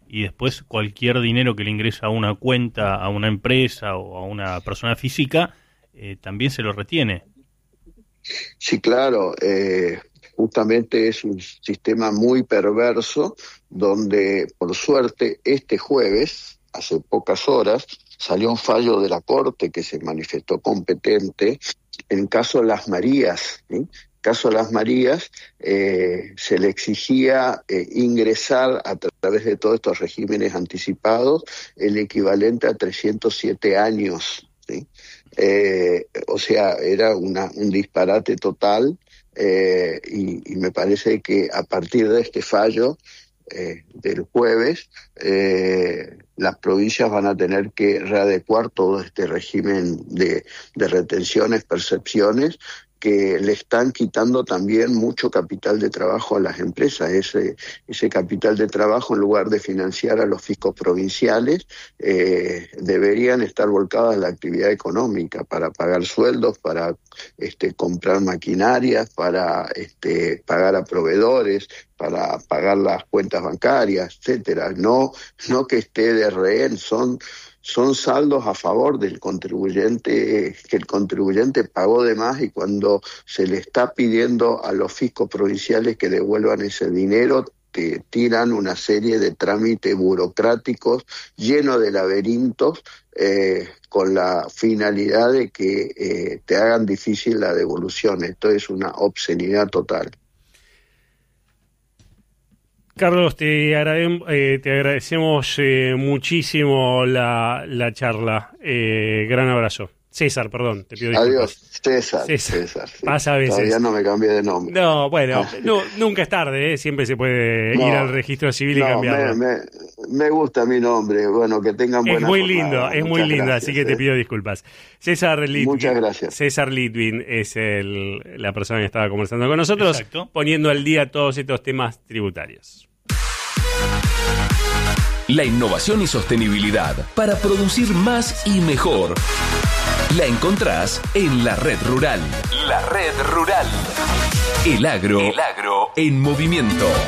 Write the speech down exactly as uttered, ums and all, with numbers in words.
y después cualquier dinero que le ingresa a una cuenta, a una empresa o a una persona física, eh, también se lo retiene. Sí, claro. Eh, justamente es un sistema muy perverso donde, por suerte, este jueves, hace pocas horas, salió un fallo de la Corte que se manifestó competente en caso Las Marías, ¿sí? Caso Las Marías, eh, se le exigía eh, ingresar a través de todos estos regímenes anticipados el equivalente a trescientos siete años, ¿sí? Eh, o sea, era una, un disparate total, eh, y, y me parece que a partir de este fallo eh, del jueves, eh, las provincias van a tener que readecuar todo este régimen de, de retenciones, percepciones, que le están quitando también mucho capital de trabajo a las empresas. Ese, ese capital de trabajo, en lugar de financiar a los fiscos provinciales, eh, deberían estar volcadas a la actividad económica, para pagar sueldos, para este, comprar maquinarias, para este, pagar a proveedores, para pagar las cuentas bancarias, etcétera. No, no que esté de rehén, son... Son saldos a favor del contribuyente, que el contribuyente pagó de más, y cuando se le está pidiendo a los fiscos provinciales que devuelvan ese dinero, te tiran una serie de trámites burocráticos llenos de laberintos, eh, con la finalidad de que eh, te hagan difícil la devolución. Esto es una obscenidad total. Carlos, te, agrade- eh, te agradecemos eh, muchísimo la, la charla. Eh, gran abrazo. César, perdón, te pido disculpas. Adiós, César. César, César sí. Pasa a veces. Todavía no me cambié de nombre. No, bueno, no, nunca es tarde, ¿eh? Siempre se puede No, ir al registro civil no, y cambiarlo. Me, me, me gusta mi nombre. Bueno, que tengan buena Es muy jornada. lindo, es muy Muchas lindo, gracias, así que te eh. pido disculpas. César Litwin. Muchas gracias. César Litwin es el, la persona que estaba conversando con nosotros, Exacto. poniendo al día todos estos temas tributarios. La innovación y sostenibilidad para producir más y mejor. La encontrás en la Red Rural. La Red Rural. El agro, El agro en movimiento.